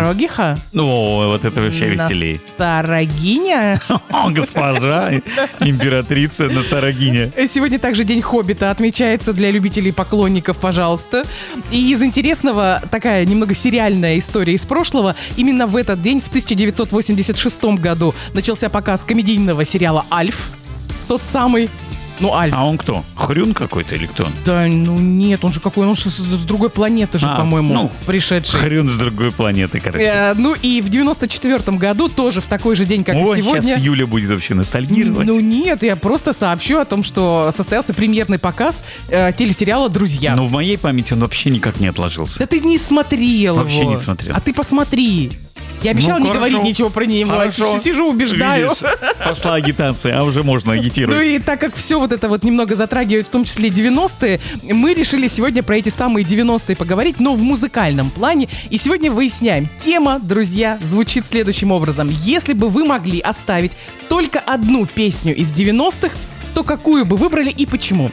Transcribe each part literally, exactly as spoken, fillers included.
Носорогиха. О, вот это вообще веселей. Носорогиня. Госпожа, императрица Носорогиня. Сегодня также День Хоббита отмечается для любителей и поклонников, пожалуйста. И из интересного, такая немного сериальная история из прошлого. Именно в этот день, в тысяча девятьсот восемьдесят шестом году, начался показ комедийного сериала «Альф». Тот самый... Ну, Альф. А он кто? Хрюн какой-то или кто? Да, ну нет, он же какой, он же с, с другой планеты же, а, по-моему, ну, пришедший. Хрюн с другой планеты, короче. Э, ну и в девяносто четвёртом году, тоже в такой же день, как О, и сегодня. Сейчас Юля будет вообще ностальгировать. Ну нет, я просто сообщу о том, что состоялся премьерный показ э, телесериала «Друзья». Но в моей памяти он вообще никак не отложился. Да ты не смотрел вообще его. не смотрел. А ты посмотри. Я обещала ну, не хорошо. говорить ничего про него. Хорошо. Сижу, убеждаю. Видишь, пошла агитация, а уже можно агитировать. Ну и так как все вот это вот немного затрагивает, в том числе девяностые, мы решили сегодня про эти самые девяностые поговорить, но в музыкальном плане. И сегодня выясняем. Тема, друзья, звучит следующим образом. Если бы вы могли оставить только одну песню из девяностых, то какую бы выбрали и почему?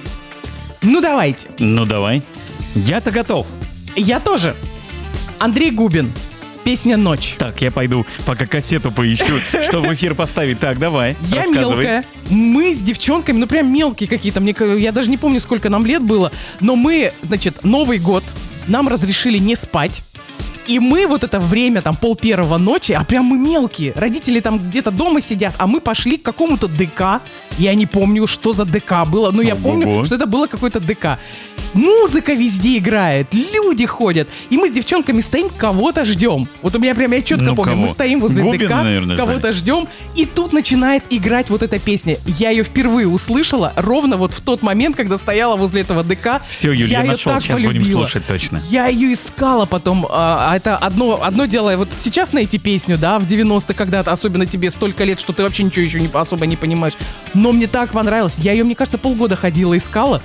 Ну давайте. Ну давай. Я-то готов. Я тоже. Андрей Губин. Песня «Ночь». Так, я пойду пока кассету поищу, чтобы в эфир поставить. Так, давай, Я рассказывай. мелкая. Мы с девчонками, ну прям мелкие какие-то. Мне, я даже не помню, сколько нам лет было. Но мы, значит, Новый год. Нам разрешили не спать. И мы вот это время, там, пол первого ночи, а прям мы мелкие. Родители там где-то дома сидят, а мы пошли к какому-то ДК. Я не помню, что за ДК было, но я Ого-го. помню, что это было какой-то ДК. Музыка везде играет, люди ходят. И мы с девчонками стоим, кого-то ждем. Вот у меня прям, я четко Ну, помню, кого? мы стоим возле Губина, ДК, наверное, кого-то ждем, и тут начинает играть вот эта песня. Я ее впервые услышала ровно вот в тот момент, когда стояла возле этого ДК. Все, Юля, я, я нашел, так сейчас полюбила. будем слушать точно. Я ее искала потом, а, а это одно, одно дело, вот сейчас найти песню, да, в девяностых, когда особенно тебе столько лет, что ты вообще ничего еще не, особо не понимаешь. Но мне так понравилось. Я ее, мне кажется, полгода ходила, искала.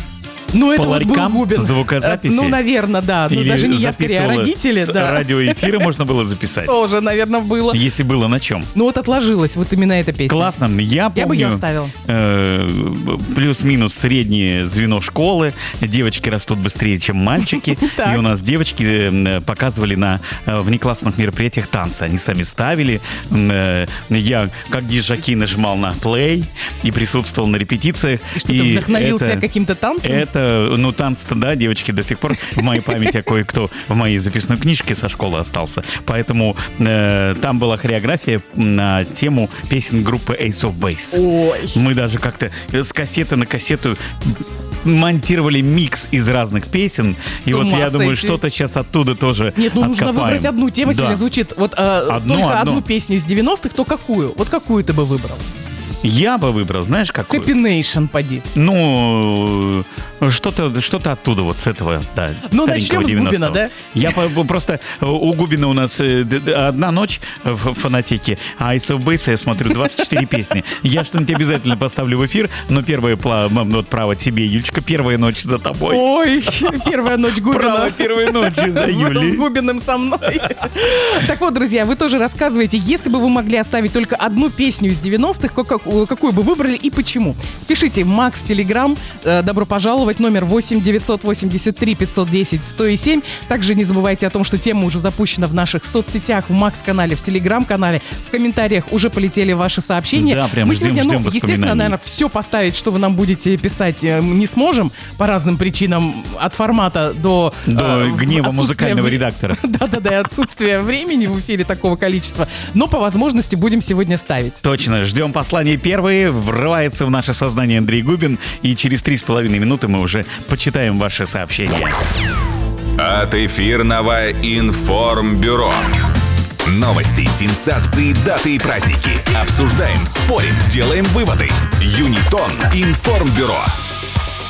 Ну, это по вот был ларькам Губин. звукозаписи? Ну, наверное, да. Ну, Или даже не я, скорее, а родители, с да. радиоэфира можно было записать? Тоже, наверное, было. Если было, на чем? Ну, вот отложилась вот именно эта песня. Классно. Я помню, Я бы ее оставил. Э, плюс-минус среднее звено школы. Девочки растут быстрее, чем мальчики. И у нас девочки э, показывали на э, внеклассных мероприятиях танцы. Они сами ставили. Э, я, как дизжокей, нажимал на плей и присутствовал на репетициях. И что, ты вдохновился это, каким-то танцем? Это, ну, танцы-то, да, девочки до сих пор в моей памяти, а кое-кто в моей записной книжке со школы остался. Поэтому э, там была хореография на тему песен группы Ace of Base. Ой. Мы даже как-то с кассеты на кассету монтировали микс из разных песен. И вот я думаю, что-то сейчас оттуда тоже Нет, ну откопаем. нужно выбрать одну. Тема Да. сегодня звучит. Вот э, Одну, только одну. одну песню из девяностых, то какую? Вот какую ты бы выбрал? Я бы выбрал, знаешь, какую? Happy Nation, поди. Ну, что-то, что-то оттуда, вот с этого, да, Ну, старенького начнем с Губина, девяностого. да? Я по- просто... У Губина у нас э, д- д- одна ночь в фонотеке, а Ace of Base я смотрю двадцать четыре песни. Я что-нибудь обязательно поставлю в эфир, но первое пла- м, вот право тебе, Юлечка, первая ночь за тобой. Ой, первая ночь Губина. Право первой ночи за С Юлей. Губиным со мной. Так вот, друзья, вы тоже рассказываете, если бы вы могли оставить только одну песню из девяностых, ка- ка- какую бы выбрали и почему. Пишите Макс Телеграм, э, добро пожаловать, номер восемь девятьсот восемьдесят три пятьсот десять сто семь. Также не забывайте о том, что тема уже запущена в наших соцсетях, в Макс-канале, в Телеграм-канале. В комментариях уже полетели ваши сообщения. Да, прям Мы ждем, сегодня, ждем ну, естественно, воспоминаний. наверное, все поставить, что вы нам будете писать, э, не сможем по разным причинам, от формата до... До э, гнева отсутствия музыкального вре- редактора. Да-да-да, и отсутствие времени в эфире такого количества. Но по возможности будем сегодня ставить. Точно, ждем послания первые. Врывается в наше сознание Андрей Губин. И через три с половиной минуты мы уже почитаем ваши сообщения. От эфирного информбюро. Новости, сенсации, даты и праздники. Обсуждаем, спорим, делаем выводы. Юнитон информбюро.